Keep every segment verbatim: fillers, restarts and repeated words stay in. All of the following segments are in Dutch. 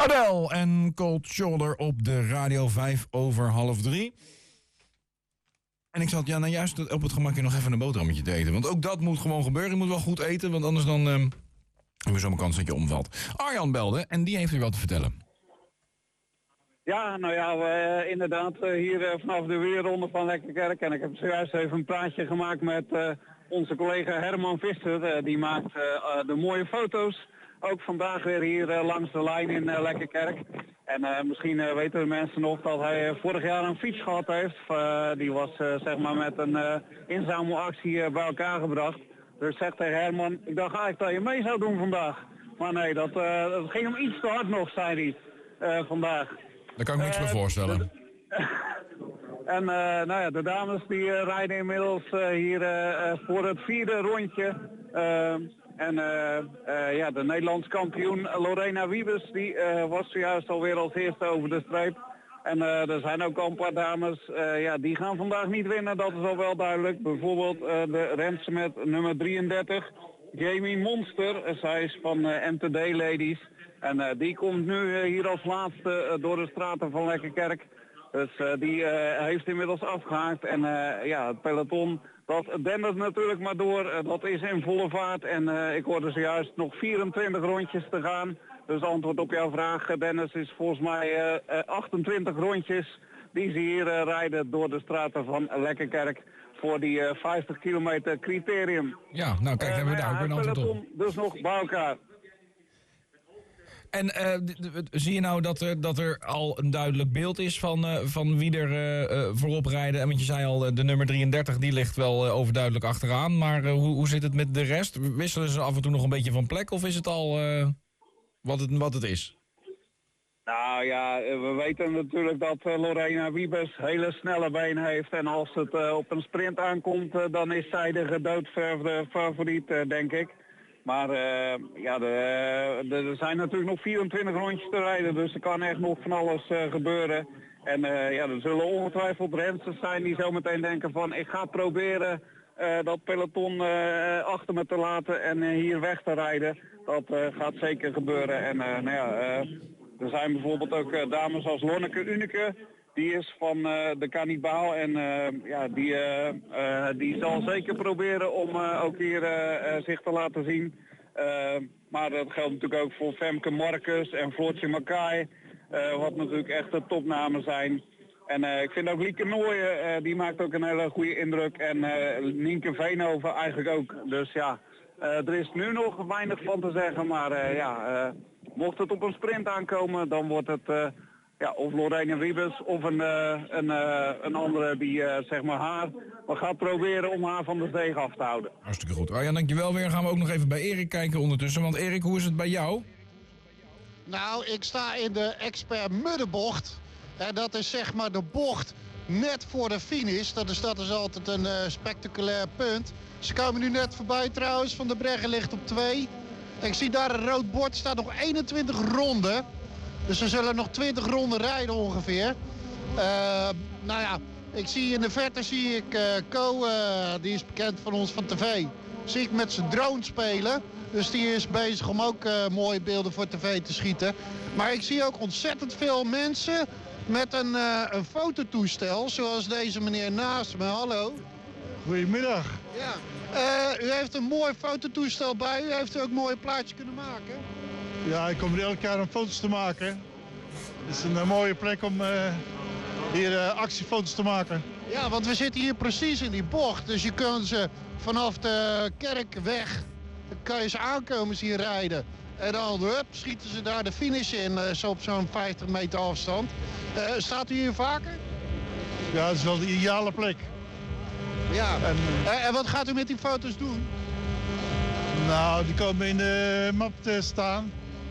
Adele en Cold Shoulder op de radio vijf over half drie. En ik zat ja, nou juist op het gemakje nog even een boterhammetje te eten. Want ook dat moet gewoon gebeuren. Je moet wel goed eten, want anders dan uh, heb je zo'n kans dat je omvalt. Arjan belde en die heeft u wat te vertellen. Ja, nou ja, we, uh, inderdaad uh, hier uh, vanaf de weerronde van Lekkerkerk. En ik heb zojuist even een praatje gemaakt met uh, onze collega Herman Visser. Uh, die maakt uh, uh, de mooie foto's. Ook vandaag weer hier uh, langs de lijn in uh, Lekkerkerk. En uh, misschien uh, weten de mensen nog dat hij uh, vorig jaar een fiets gehad heeft. Uh, die was uh, zeg maar met een uh, inzamelactie uh, bij elkaar gebracht. Dus zegt tegen Herman, ik dacht eigenlijk dat je mee zou doen vandaag. Maar nee, dat, uh, dat ging hem iets te hard nog, zei hij uh, vandaag. Daar kan ik me niks uh, meer voorstellen. En uh, nou ja, de dames die uh, rijden inmiddels uh, hier uh, voor het vierde rondje. Uh, en uh, uh, ja, de Nederlands kampioen Lorena Wiebes die uh, was zojuist alweer als eerste over de streep. En uh, er zijn ook al een paar dames, uh, ja, die gaan vandaag niet winnen, dat is al wel duidelijk. Bijvoorbeeld uh, de renster met nummer drieëndertig, Jamie Monster. Zij is van uh, M T D Ladies. En uh, die komt nu uh, hier als laatste uh, door de straten van Lekkerkerk. Dus uh, die uh, heeft inmiddels afgehaakt. En uh, ja, het peloton, dat dendert natuurlijk maar door. Uh, dat is in volle vaart. En uh, ik hoorde zojuist nog vierentwintig rondjes te gaan. Dus antwoord op jouw vraag, Dennis, is volgens mij uh, uh, achtentwintig rondjes die ze hier uh, rijden door de straten van Lekkerkerk voor die uh, vijftig kilometer criterium. Ja, nou kijk, uh, hebben we daar ook weer een antwoord op. peloton dus nog bij elkaar. En uh, d- d- zie je nou dat er, dat er al een duidelijk beeld is van, uh, van wie er uh, uh, voorop rijden? En want je zei al, de nummer drieëndertig die ligt wel uh, overduidelijk achteraan. Maar uh, hoe, hoe zit het met de rest? Wisselen ze af en toe nog een beetje van plek? Of is het al uh, wat, het, wat het is? Nou ja, we weten natuurlijk dat uh, Lorena Wiebes hele snelle benen heeft. En als het uh, op een sprint aankomt, uh, dan is zij de gedoodverfde favoriet, uh, denk ik. Maar uh, ja, de, de, er zijn natuurlijk nog vierentwintig rondjes te rijden, dus er kan echt nog van alles uh, gebeuren. En uh, ja, er zullen ongetwijfeld rensters zijn die zometeen denken van ik ga proberen uh, dat peloton uh, achter me te laten en uh, hier weg te rijden. Dat uh, gaat zeker gebeuren. En uh, nou ja, uh, er zijn bijvoorbeeld ook uh, dames als Lonneke Unike. Die is van uh, de Kannibaal en uh, ja, die, uh, uh, die zal zeker proberen om uh, ook hier uh, uh, zich te laten zien. Uh, maar dat geldt natuurlijk ook voor Femke Marcus en Floortje Mackay, uh, wat natuurlijk echt de topnamen zijn. En uh, ik vind ook Lieke Nooijen, uh, die maakt ook een hele goede indruk. En uh, Nienke Veenhoven eigenlijk ook. Dus ja, uh, er is nu nog weinig van te zeggen. Maar uh, ja, uh, mocht het op een sprint aankomen, dan wordt het... Uh, Ja, of Lorena Wiebes of een, uh, een, uh, een andere die uh, zeg maar haar. We gaan proberen om haar van de steeg af te houden. Hartstikke goed. Arjan, dankjewel weer. Gaan we ook nog even bij Erik kijken ondertussen. Want Erik, hoe is het bij jou? Nou, ik sta in de expert Muddenbocht. En dat is zeg maar de bocht net voor de finish. Dat is, dat is altijd een uh, spectaculair punt. Ze komen nu net voorbij trouwens. Van der Breggen ligt op twee. Ik zie daar een rood bord. staat nog eenentwintig ronden. Dus we zullen nog twintig ronden rijden ongeveer. Uh, nou ja, ik zie in de verte zie ik uh, Co, uh, die is bekend van ons van tv. Zie ik met zijn drone spelen. Dus die is bezig om ook uh, mooie beelden voor tv te schieten. Maar ik zie ook ontzettend veel mensen met een, uh, een fototoestel. Zoals deze meneer naast me. Hallo. Goedemiddag. Ja. Uh, u heeft een mooi fototoestel bij u. Heeft u ook een mooi plaatje kunnen maken? Ja, ik kom hier elk jaar om foto's te maken. Het is een uh, mooie plek om uh, hier uh, actiefoto's te maken. Ja, want we zitten hier precies in die bocht. Dus je kunt ze vanaf de kerk weg, dan kan je ze aankomen zien rijden. En dan hup, schieten ze daar de finish in, uh, zo op zo'n vijftig meter afstand. Uh, staat u hier vaker? Ja, het is wel de ideale plek. Ja, en, uh, en wat gaat u met die foto's doen? Nou, die komen in de map te staan.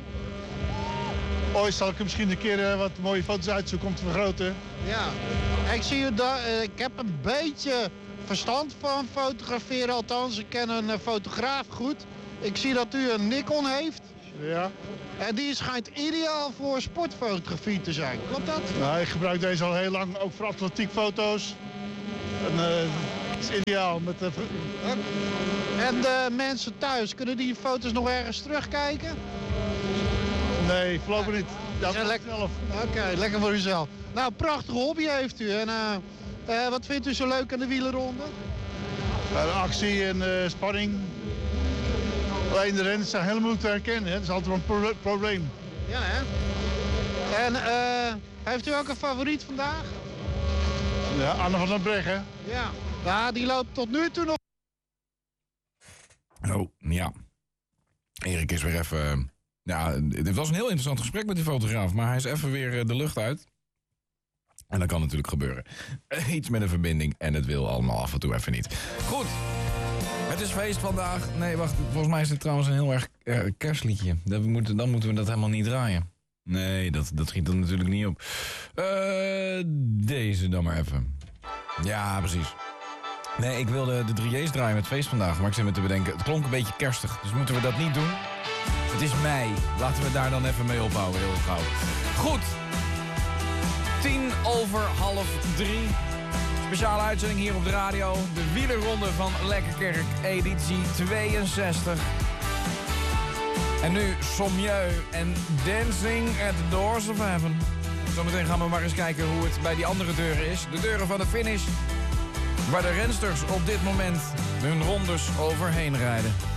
Ooit zal ik er misschien een keer uh, wat mooie foto's uitzoeken om te vergroten. Ja, ik zie u daar, uh, ik heb een beetje verstand van fotograferen, althans ik ken een uh, fotograaf goed. Ik zie dat u een Nikon heeft. Ja. En die schijnt ideaal voor sportfotografie te zijn, klopt dat? Nou, ik gebruik deze al heel lang, ook voor atletiekfoto's. En, uh, het is ideaal. Met, uh, En de mensen thuis, kunnen die foto's nog ergens terugkijken? Nee, voorlopig niet. Dat Ja, is lekker. zelf. Oké, okay, lekker voor uzelf. Nou, prachtige hobby heeft u. En uh, uh, wat vindt u zo leuk aan de wielerronde? Ja, de actie en uh, spanning. Alleen de renners zijn heel moeilijk te herkennen. Hè. Dat is altijd wel een pro probleem. Ja, hè? En uh, heeft u ook een favoriet vandaag? Ja, Anne van den Breggen. Ja. Ja, die loopt tot nu toe nog. Oh, ja. Erik is weer even... Uh, ja, dit was een heel interessant gesprek met die fotograaf, maar hij is even weer uh, de lucht uit. En dat kan natuurlijk gebeuren. Uh, iets met een verbinding en het wil allemaal af en toe even niet. Goed. Het is feest vandaag. Nee, wacht. Volgens mij is dit trouwens een heel erg uh, kerstliedje. Dan moeten, dan moeten we dat helemaal niet draaien. Nee, dat, dat schiet er natuurlijk niet op. Uh, deze dan maar even. Ja, precies. Nee, ik wilde de drie J's draaien met feest vandaag. Maar ik zit me te bedenken, het klonk een beetje kerstig. Dus moeten we dat niet doen? Het is mei. Laten we daar dan even mee ophouden, heel gauw. Goed. Tien over half drie. Speciale uitzending hier op de radio. De wielerronde van Lekkerkerk, editie tweeënzestig. En nu Sommieu en Dancing at the Doors of Heaven. Zometeen gaan we maar eens kijken hoe het bij die andere deuren is. De deuren van de finish. Waar de rensters op dit moment hun rondes overheen rijden.